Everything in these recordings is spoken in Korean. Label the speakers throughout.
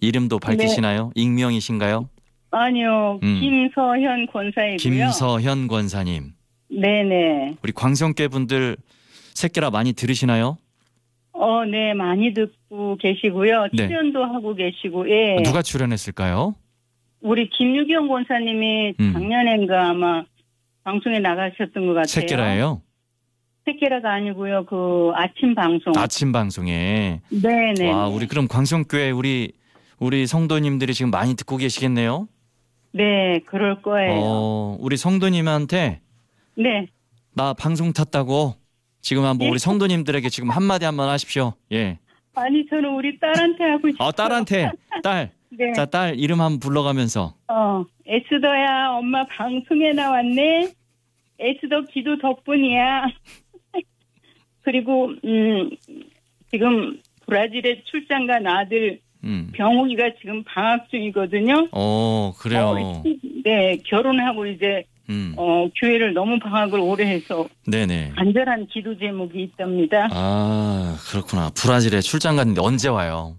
Speaker 1: 이름도 밝히시나요? 익명이신가요?
Speaker 2: 아니요, 김서현 권사이고요.
Speaker 1: 김서현 권사님.
Speaker 2: 네네.
Speaker 1: 우리 광성교회 분들 새끼라 많이 들으시나요?
Speaker 2: 네, 많이 듣고 계시고요.
Speaker 1: 네.
Speaker 2: 출연도 하고 계시고, 예.
Speaker 1: 누가 출연했을까요?
Speaker 2: 우리 김유경 권사님이 작년엔가 아마 방송에 나가셨던 것 같아요.
Speaker 1: 새끼라예요?
Speaker 2: 새끼라가 아니고요. 그 아침 방송.
Speaker 1: 아침 방송에.
Speaker 2: 네네.
Speaker 1: 와, 우리 그럼 광성교회 우리 성도님들이 지금 많이 듣고 계시겠네요?
Speaker 2: 네, 그럴 거예요.
Speaker 1: 우리 성도님한테
Speaker 2: 네.
Speaker 1: 나 방송 탔다고 지금 한번 우리 성도님들에게 지금 한마디 한번 하십시오. 예.
Speaker 2: 아니, 저는 우리 딸한테 하고 싶어요.
Speaker 1: 딸한테. 딸.
Speaker 2: 네.
Speaker 1: 자, 딸 이름 한번 불러가면서.
Speaker 2: 에스더야, 엄마 방송에 나왔네. 에스더 기도 덕분이야. 그리고 지금 브라질에 출장 간 아들 병욱이가 지금 방학 중이거든요.
Speaker 1: 그래요.
Speaker 2: 네, 결혼하고 이제 교회를 너무 방학을 오래 해서
Speaker 1: 네네.
Speaker 2: 간절한 기도 제목이 있답니다.
Speaker 1: 아, 그렇구나. 브라질에 출장 갔는데 언제 와요?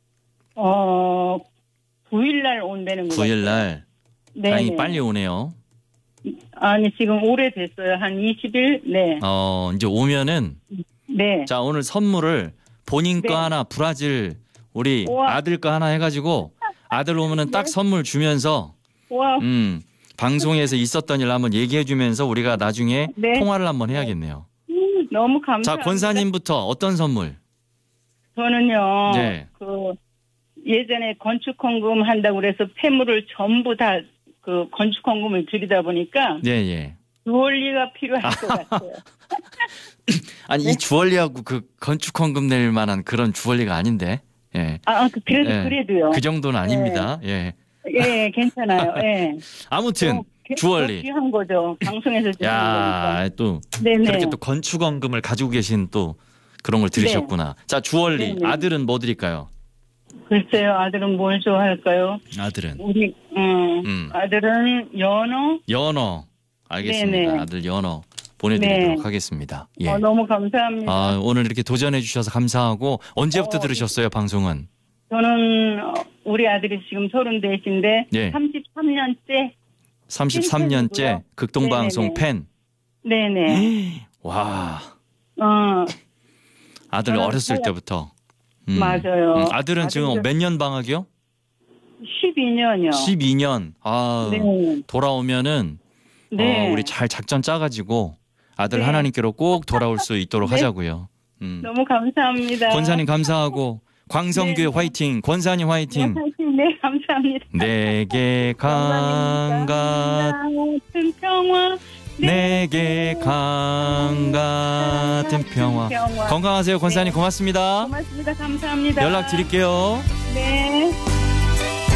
Speaker 2: 9일날 온다는 거.
Speaker 1: 9일날.
Speaker 2: 네.
Speaker 1: 다행히 빨리 오네요.
Speaker 2: 아니, 지금 오래됐어요. 한 20일? 네.
Speaker 1: 이제 오면은.
Speaker 2: 네.
Speaker 1: 자, 오늘 선물을 본인 거 하나, 브라질 우리
Speaker 2: 우와.
Speaker 1: 아들 거 하나 해가지고 아들 오면은 딱 선물 주면서.
Speaker 2: 와.
Speaker 1: 방송에서 있었던 일 한번 얘기해 주면서 우리가 나중에 통화를 한번 해야겠네요.
Speaker 2: 너무 감사합니다.
Speaker 1: 자, 권사님부터 어떤 선물?
Speaker 2: 저는요.
Speaker 1: 네.
Speaker 2: 예전에 건축헌금 한다고 그래서 폐물을 전부 다 그 건축헌금을 들이다 보니까
Speaker 1: 예.
Speaker 2: 주얼리가 필요할 것 같아요.
Speaker 1: 아니, 이 주얼리하고 그 건축헌금 낼 만한 그런 주얼리가 아닌데. 예.
Speaker 2: 그래도요.
Speaker 1: 그 정도는 아닙니다. 예.
Speaker 2: 예, 괜찮아요. 예.
Speaker 1: 아무튼 주얼리.
Speaker 2: 귀한 거죠. 방송에서 주는 거니까.
Speaker 1: 또
Speaker 2: 네네.
Speaker 1: 그렇게 또 건축헌금을 가지고 계신 또 그런 걸 들으셨구나. 자, 주얼리.
Speaker 2: 네네.
Speaker 1: 아들은 뭐 드릴까요?
Speaker 2: 글쎄요, 아들은 뭘 좋아할까요?
Speaker 1: 아들은.
Speaker 2: 우리 아들은 연어.
Speaker 1: 연어. 알겠습니다.
Speaker 2: 네네.
Speaker 1: 아들 연어 보내드리도록
Speaker 2: 네.
Speaker 1: 하겠습니다. 예.
Speaker 2: 너무 감사합니다.
Speaker 1: 오늘 이렇게 도전해 주셔서 감사하고 언제부터 들으셨어요, 방송은?
Speaker 2: 저는 우리 아들이 지금 34인데
Speaker 1: 예.
Speaker 2: 33년째.
Speaker 1: 33년째 극동방송 팬.
Speaker 2: 네네.
Speaker 1: 와. 아들
Speaker 2: 저는
Speaker 1: 어렸을 때부터.
Speaker 2: 맞아요.
Speaker 1: 아들은 지금 몇 년 방학이요?
Speaker 2: 12년이요.
Speaker 1: 12년.
Speaker 2: 네.
Speaker 1: 돌아오면은
Speaker 2: 네.
Speaker 1: 우리 잘 작전 짜가지고 아들
Speaker 2: 네.
Speaker 1: 하나님께로 꼭 돌아올 수 있도록 하자고요.
Speaker 2: 너무 감사합니다.
Speaker 1: 권사님 감사하고 광성교회 화이팅. 권사님 화이팅.
Speaker 2: 네, 감사합니다.
Speaker 1: 내게 강 같은
Speaker 2: 평화.
Speaker 1: 내게 강 같은 평화. 건강하세요, 권사님. 고맙습니다.
Speaker 2: 고맙습니다. 감사합니다.
Speaker 1: 연락 드릴게요.
Speaker 2: 네.